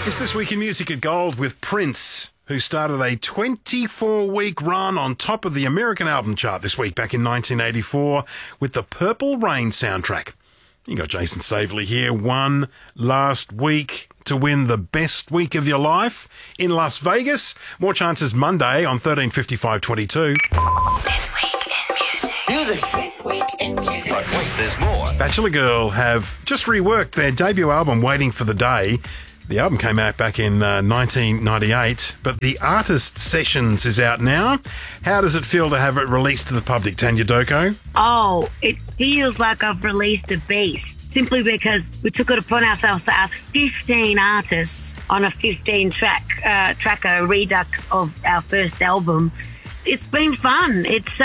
It's This Week in Music at Gold with Prince, who started a 24-week run on top of the American album chart this week back in 1984 with the Purple Rain soundtrack. You got Jason Staveley here, one last week to win the best week of your life in Las Vegas. More chances Monday on 135522. This Week in Music. This Week in Music. But wait, there's more. Bachelor Girl have just reworked their debut album, Waiting for the Day. The album came out back in 1998, but the Artist Sessions is out now. How does it feel to have it released to the public, Tanya Doko? Oh, it feels like I've released a beast, simply because we took it upon ourselves to ask 15 artists on a 15-tracker redux of our first album. It's been fun. It's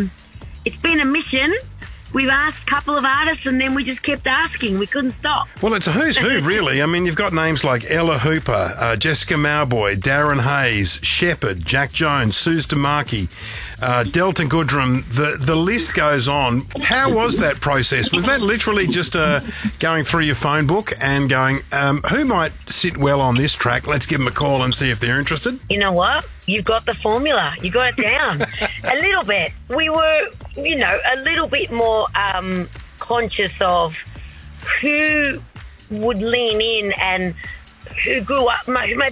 been a mission. We've asked a couple of artists and then we just kept asking. We couldn't stop. Well, it's a who's who, really. I mean, you've got names like Ella Hooper, Jessica Mauboy, Darren Hayes, Shepherd, Jack Jones, Suze DeMarchi, Delta Goodrum. The list goes on. How was that process? Was that literally just going through your phone book and going, who might sit well on this track? Let's give them a call and see if they're interested? You know what? You've got the formula. You got it down. A little bit. We were, a little bit more conscious of who would lean in and who grew up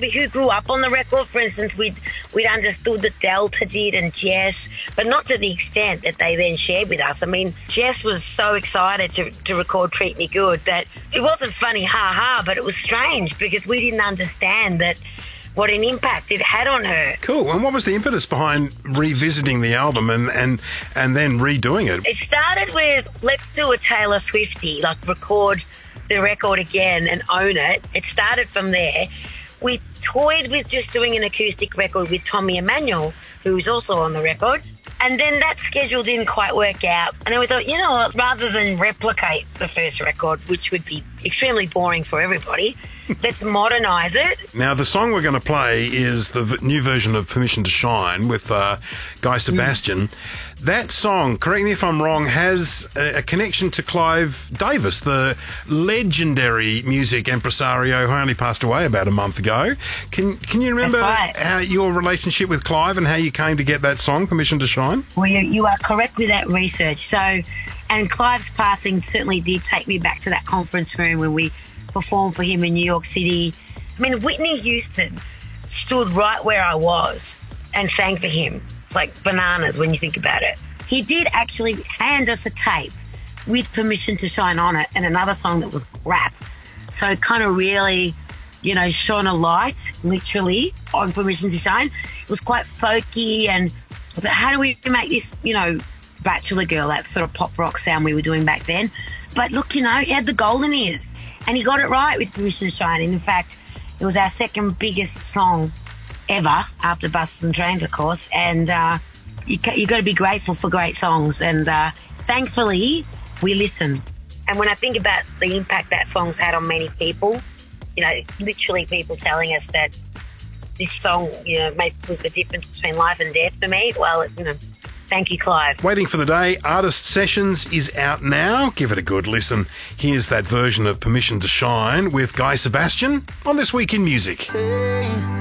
on the record. For instance, we'd understood that Delta did and Jess, but not to the extent that they then shared with us. I mean, Jess was so excited to record Treat Me Good that it wasn't funny, but it was strange because we didn't understand that what an impact it had on her. Cool. And what was the impetus behind revisiting the album and then redoing it? It started with, let's do a Taylor Swiftie, like record the record again and own it. It started from there. We toyed with just doing an acoustic record with Tommy Emmanuel, who's also on the record. And then that schedule didn't quite work out. And then we thought, what, rather than replicate the first record, which would be extremely boring for everybody, let's modernise it. Now, the song we're going to play is the new version of Permission to Shine with Guy Sebastian. That song, correct me if I'm wrong, has a connection to Clive Davis, the legendary music impresario who only passed away about a month ago. Can you remember how your relationship with Clive and how you came to get that song, Permission to Shine? Well, you are correct with that research. And Clive's passing certainly did take me back to that conference room when we performed for him in New York City. I mean, Whitney Houston stood right where I was and sang for him. It's like bananas when you think about it. He did actually hand us a tape with Permission to Shine on it and another song that was crap. So it kind of really, shone a light, literally, on Permission to Shine. It was quite folky and I thought, how do we make this, Bachelor Girl, that sort of pop rock sound we were doing back then. But look, he had the golden ears. And he got it right with Permission to Shine. And in fact, it was our second biggest song ever after Buses and Trains, of course. And you got to be grateful for great songs. And thankfully, we listened. And when I think about the impact that song's had on many people, literally people telling us that this song, was the difference between life and death for me. Well, thank you, Clive. Waiting for the Day, Artist Sessions is out now. Give it a good listen. Here's that version of Permission to Shine with Guy Sebastian on This Week in Music.